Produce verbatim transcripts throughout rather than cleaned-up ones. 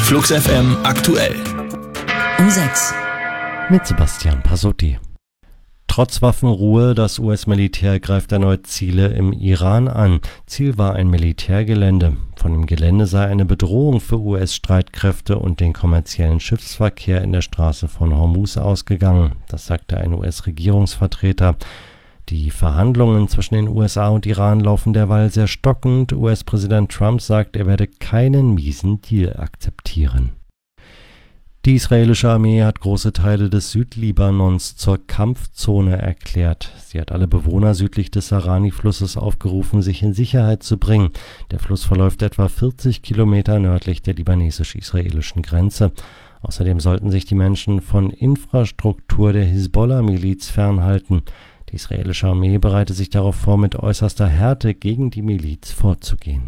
Flux F M aktuell. Um sechs. Mit Sebastian Pasotti. Trotz Waffenruhe, das U S-Militär greift erneut Ziele im Iran an. Ziel war ein Militärgelände. Von dem Gelände sei eine Bedrohung für U S-Streitkräfte und den kommerziellen Schiffsverkehr in der Straße von Hormuz ausgegangen. Das sagte ein U S-Regierungsvertreter. Die Verhandlungen zwischen den U S A und Iran laufen derweil sehr stockend. U S-Präsident Trump sagt, er werde keinen miesen Deal akzeptieren. Die israelische Armee hat große Teile des Südlibanons zur Kampfzone erklärt. Sie hat alle Bewohner südlich des Sarani-Flusses aufgerufen, sich in Sicherheit zu bringen. Der Fluss verläuft etwa vierzig Kilometer nördlich der libanesisch-israelischen Grenze. Außerdem sollten sich die Menschen von Infrastruktur der Hisbollah-Miliz fernhalten. Die israelische Armee bereitet sich darauf vor, mit äußerster Härte gegen die Miliz vorzugehen.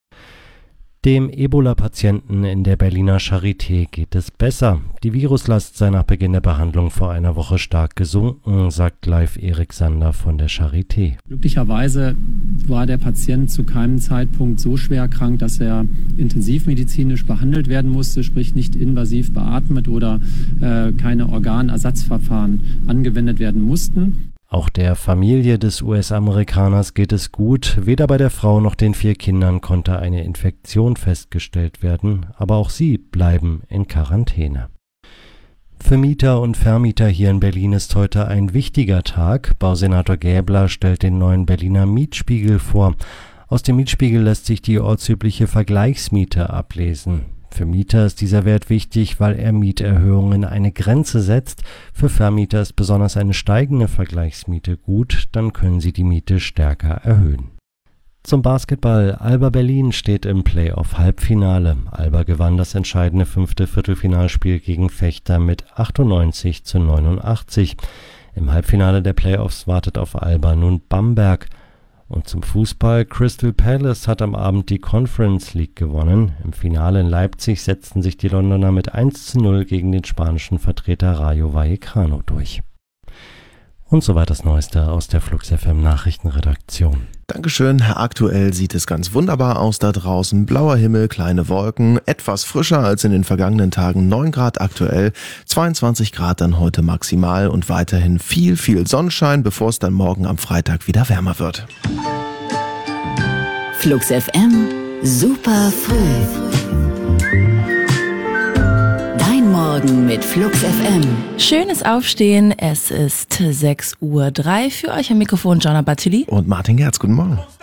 Dem Ebola-Patienten in der Berliner Charité geht es besser. Die Viruslast sei nach Beginn der Behandlung vor einer Woche stark gesunken, sagt Leif Erik Sander von der Charité. Glücklicherweise war der Patient zu keinem Zeitpunkt so schwer krank, dass er intensivmedizinisch behandelt werden musste, sprich nicht invasiv beatmet oder äh, keine Organersatzverfahren angewendet werden mussten. Auch der Familie des U S-Amerikaners geht es gut. Weder bei der Frau noch den vier Kindern konnte eine Infektion festgestellt werden, aber auch sie bleiben in Quarantäne. Für Mieter und Vermieter hier in Berlin ist heute ein wichtiger Tag. Bausenator Gäbler stellt den neuen Berliner Mietspiegel vor. Aus dem Mietspiegel lässt sich die ortsübliche Vergleichsmiete ablesen. Für Mieter ist dieser Wert wichtig, weil er Mieterhöhungen eine Grenze setzt. Für Vermieter ist besonders eine steigende Vergleichsmiete gut, dann können sie die Miete stärker erhöhen. Zum Basketball. Alba Berlin steht im Playoff-Halbfinale. Alba gewann das entscheidende fünfte Viertelfinalspiel gegen Vechta mit achtundneunzig zu neunundachtzig. Im Halbfinale der Playoffs wartet auf Alba nun Bamberg. Und zum Fußball. Crystal Palace hat am Abend die Conference League gewonnen. Im Finale in Leipzig setzten sich die Londoner mit eins zu null gegen den spanischen Vertreter Rayo Vallecano durch. Und soweit das Neueste aus der Flux F M Nachrichtenredaktion. Dankeschön. Aktuell sieht es ganz wunderbar aus da draußen. Blauer Himmel, kleine Wolken, etwas frischer als in den vergangenen Tagen. neun Grad aktuell, zweiundzwanzig Grad dann heute maximal und weiterhin viel, viel Sonnenschein, bevor es dann morgen am Freitag wieder wärmer wird. Flux F M, super früh. Dein Morgen mit Flux F M. Schönes Aufstehen, es ist sechs Uhr drei. Für euch am Mikrofon Gianna Battili Und Martin Gerz, guten Morgen.